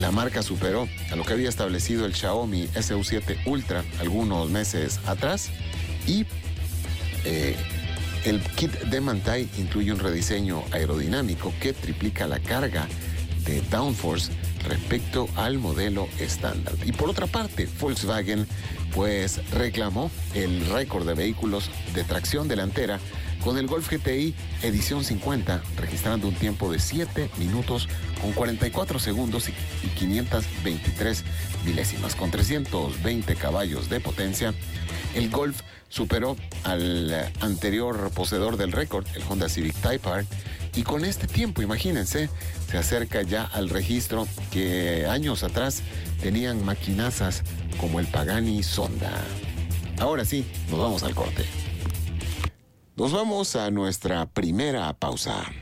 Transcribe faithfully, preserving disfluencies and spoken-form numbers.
La marca superó a lo que había establecido el Xiaomi S U siete Ultra algunos meses atrás y eh, el kit de Manthey incluye un rediseño aerodinámico que triplica la carga de downforce respecto al modelo estándar. Y por otra parte, Volkswagen pues reclamó el récord de vehículos de tracción delantera con el Golf G T I edición cincuenta, registrando un tiempo de siete minutos con cuarenta y cuatro segundos y quinientas veintitrés milésimas. Con trescientos veinte caballos de potencia, el Golf superó al anterior poseedor del récord, el Honda Civic Type R, y con este tiempo, imagínense, se acerca ya al registro que años atrás tenían maquinazas como el Pagani Zonda. Ahora sí, nos vamos al corte. Nos vamos a nuestra primera pausa.